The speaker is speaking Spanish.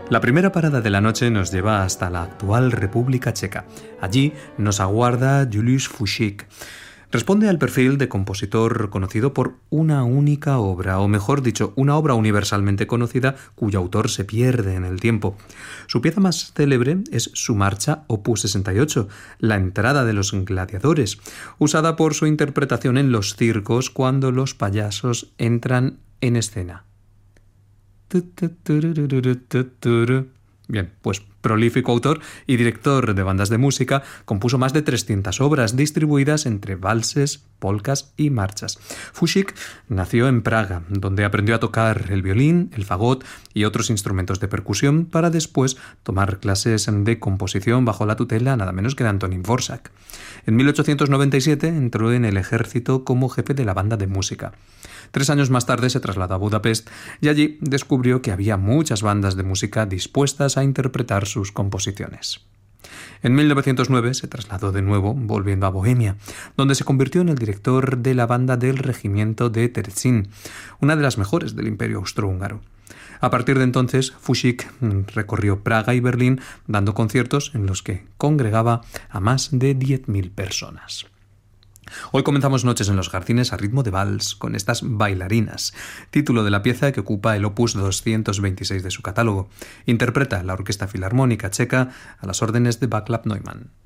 La primera parada de la noche nos lleva hasta la actual República Checa. Allí nos aguarda Julius Fučík. Responde al perfil de compositor conocido por una única obra, o mejor dicho, una obra universalmente conocida cuyo autor se pierde en el tiempo. Su pieza más célebre es su marcha Opus 68, la entrada de los gladiadores, usada por su interpretación en los circos cuando los payasos entran en escena. Bien, pues prolífico autor y director de bandas de música, compuso más de 300 obras distribuidas entre valses, polcas y marchas. Fučík nació en Praga, donde aprendió a tocar el violín, el fagot y otros instrumentos de percusión para después tomar clases de composición bajo la tutela nada menos que de Antonín Dvořák. En 1897 entró en el ejército como jefe de la banda de música. 3 años más tarde se trasladó a Budapest y allí descubrió que había muchas bandas de música dispuestas a interpretar sus composiciones. En 1909 se trasladó de nuevo, volviendo a Bohemia, donde se convirtió en el director de la banda del regimiento de Terezín, una de las mejores del Imperio Austrohúngaro. A partir de entonces, Fučík recorrió Praga y Berlín dando conciertos en los que congregaba a más de 10.000 personas. Hoy comenzamos Noches en los Jardines a ritmo de vals con estas bailarinas, título de la pieza que ocupa el opus 226 de su catálogo. Interpreta la Orquesta Filarmónica Checa a las órdenes de Václav Neumann.